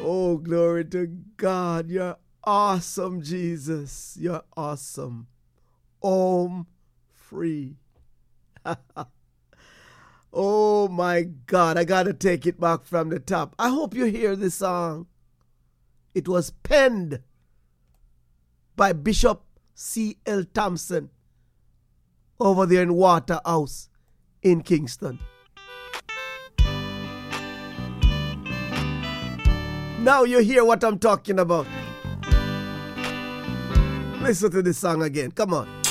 Oh, glory to God. You're awesome, Jesus. You're awesome. Home free. Oh, my God. I got to take it back from the top. I hope you hear this song. It was penned by Bishop C.L. Thompson over there in Waterhouse in Kingston. Now you hear what I'm talking about. Listen to this song again. Come on.